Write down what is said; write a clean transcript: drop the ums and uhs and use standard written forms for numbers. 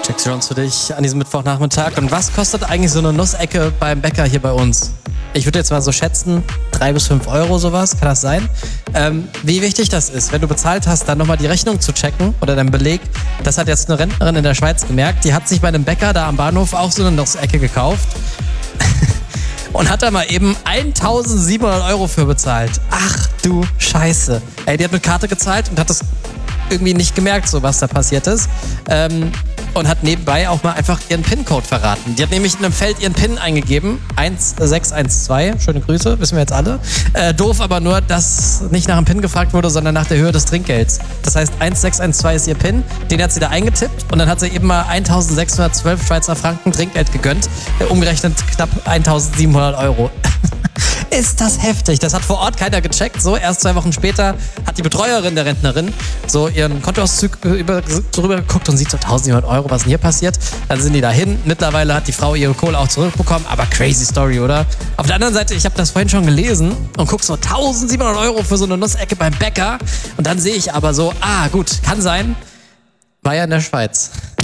Jax Jones für dich an diesem Mittwochnachmittag. Und was kostet eigentlich so eine Nussecke beim Bäcker hier bei uns? Ich würde jetzt mal so schätzen, 3 bis 5 Euro sowas, kann das sein? Wie wichtig das ist, wenn du bezahlt hast, dann nochmal die Rechnung zu checken oder deinen Beleg. Das hat jetzt eine Rentnerin in der Schweiz gemerkt. Die hat sich bei einem Bäcker da am Bahnhof auch so eine Nussecke gekauft. Und hat da mal eben 1.700 Euro für bezahlt. Ach du Scheiße. Ey, die hat mit Karte gezahlt und hat das irgendwie nicht gemerkt, so was da passiert ist. Und hat nebenbei auch mal einfach ihren PIN-Code verraten. Die hat nämlich in einem Feld ihren PIN eingegeben. 1612. Schöne Grüße, wissen wir jetzt alle. Doof aber nur, dass nicht nach dem PIN gefragt wurde, sondern nach der Höhe des Trinkgelds. Das heißt, 1612 ist ihr PIN. Den hat sie da eingetippt und dann hat sie eben mal 1.612 Schweizer Franken Trinkgeld gegönnt. Umgerechnet knapp 1.700 Euro. Ist das heftig. Das hat vor Ort keiner gecheckt. So, erst 2 Wochen später hat die Betreuerin der Rentnerin so ihren Kontoauszug drüber geguckt und sieht so 1.700 Euro, was denn hier passiert. Dann sind die dahin. Mittlerweile hat die Frau ihre Kohle auch zurückbekommen. Aber crazy Story, oder? Auf der anderen Seite, ich habe das vorhin schon gelesen und guck so 1.700 Euro für so eine Nussecke beim Bäcker. Und dann sehe ich aber so, gut, kann sein, war ja in der Schweiz.